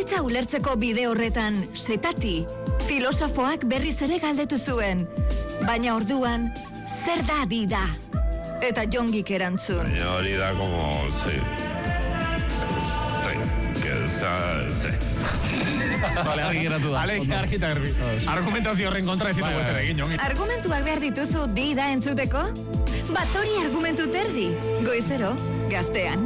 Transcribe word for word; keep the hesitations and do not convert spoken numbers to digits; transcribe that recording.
bizitza ulertzeko bide horretan, setati, filosofoak berriz ere galdetu zuen. Baina orduan, zer da dida? Eta Jongik erantzun. Baina hori da como, sí. Sí, que sí. Vale, argi geratu da. Vale, argi eta garbi. Argumentazio horren kontra ez ditugu ez egin, Jongi. Argumentuak behar dituzu dida entzuteko? Bat hori argumentu terdi. Goizero, Gaztean.